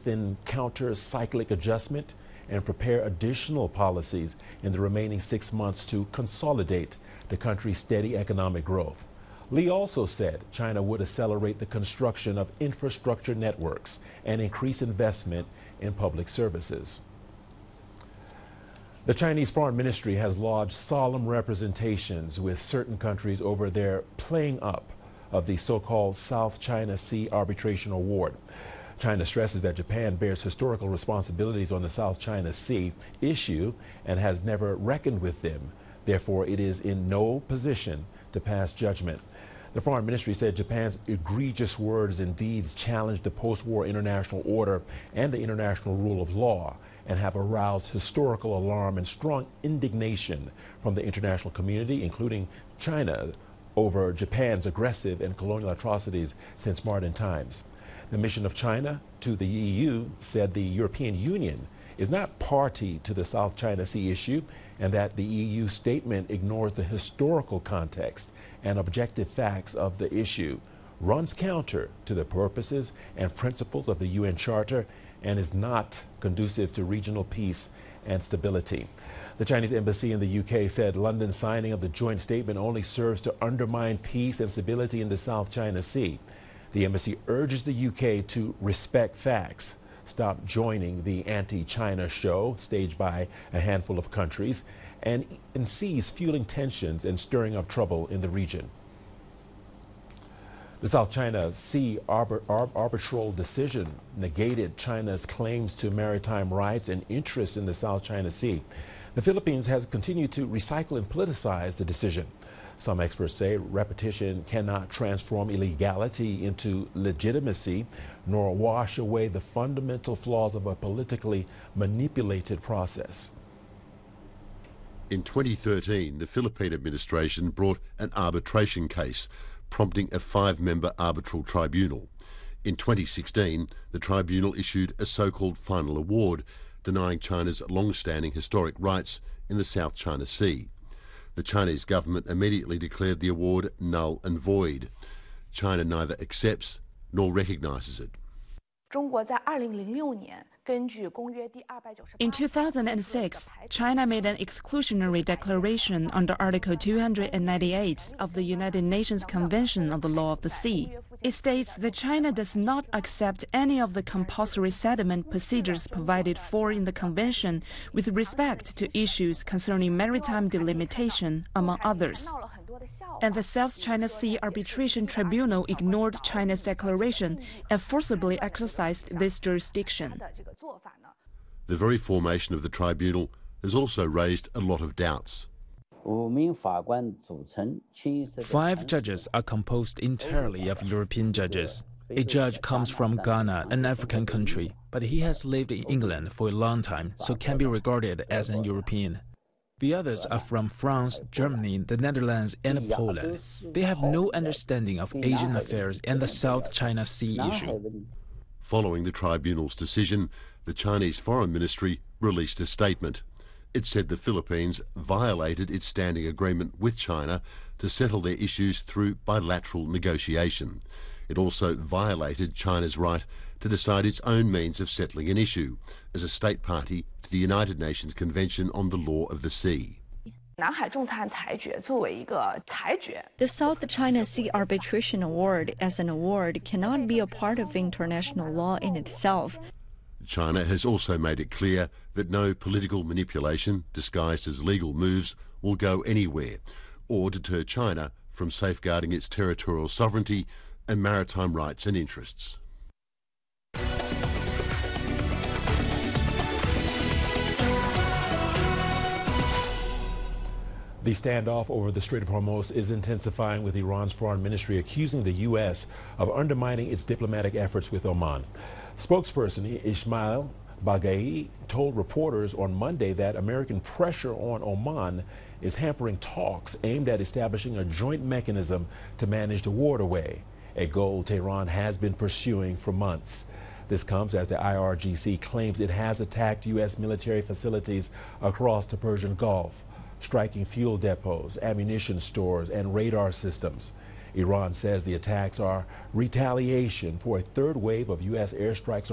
strengthen counter-cyclic adjustment and prepare additional policies in the remaining 6 months to consolidate the country's steady economic growth. Li also said China would accelerate the construction of infrastructure networks and increase investment in public services. The Chinese Foreign Ministry has lodged solemn representations with certain countries over their playing up of the so-called South China Sea Arbitration Award. China stresses that Japan bears historical responsibilities on the South China Sea issue and has never reckoned with them. Therefore, it is in no position to pass judgment. The Foreign Ministry said Japan's egregious words and deeds challenge the post-war international order and the international rule of law and have aroused historical alarm and strong indignation from the international community, including China, over Japan's aggressive and colonial atrocities since modern times. The mission of China to the EU said the European Union is not party to the South China Sea issue and that the EU statement ignores the historical context and objective facts of the issue, runs counter to the purposes and principles of the UN Charter, and is not conducive to regional peace and stability. The Chinese embassy in the UK said London's signing of the joint statement only serves to undermine peace and stability in the South China Sea. The embassy urges the UK to respect facts, stop joining the anti-China show staged by a handful of countries, and cease fueling tensions and stirring up trouble in the region. The South China Sea arbitral decision negated China's claims to maritime rights and interests in the South China Sea. The Philippines has continued to recycle and politicize the decision. Some experts say repetition cannot transform illegality into legitimacy, nor wash away the fundamental flaws of a politically manipulated process. In 2013, the Philippine administration brought an arbitration case, prompting a 5-member arbitral tribunal. In 2016, the tribunal issued a so-called final award, denying China's long-standing historic rights in the South China Sea. The Chinese government immediately declared the award null and void. China neither accepts nor recognizes it. In 2006, China made an exclusionary declaration under Article 298 of the United Nations Convention on the Law of the Sea. It states that China does not accept any of the compulsory settlement procedures provided for in the convention with respect to issues concerning maritime delimitation, among others. And the South China Sea Arbitration Tribunal ignored China's declaration and forcibly exercised this jurisdiction. The very formation of the tribunal has also raised a lot of doubts. 5 judges are composed entirely of European judges. A judge comes from Ghana, an African country, but he has lived in England for a long time, so can be regarded as an European. The others are from France, Germany, the Netherlands, and Poland. They have no understanding of Asian affairs and the South China Sea issue. Following the tribunal's decision, the Chinese Foreign Ministry released a statement. It said the Philippines violated its standing agreement with China to settle their issues through bilateral negotiation. It also violated China's right to decide its own means of settling an issue as a state party to the United Nations Convention on the Law of the Sea. The South China Sea Arbitration Award as an award cannot be a part of international law in itself. China has also made it clear that no political manipulation disguised as legal moves will go anywhere or deter China from safeguarding its territorial sovereignty and maritime rights and interests. The standoff over the Strait of Hormuz is intensifying, with Iran's foreign ministry accusing the U.S. of undermining its diplomatic efforts with Oman. Spokesperson Ismail Baghai told reporters on Monday that American pressure on Oman is hampering talks aimed at establishing a joint mechanism to manage the waterway, a goal Tehran has been pursuing for months. This comes as the IRGC claims it has attacked U.S. military facilities across the Persian Gulf, striking fuel depots, ammunition stores, and radar systems. Iran says the attacks are retaliation for a third wave of U.S. airstrikes